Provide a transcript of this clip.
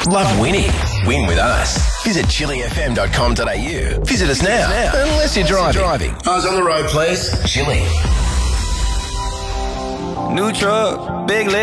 Love winning? Win with us. Visit chillyfm.com.au. Visit us now. Unless you're driving. Eyes on the road, please. Chilly. New truck, big leg.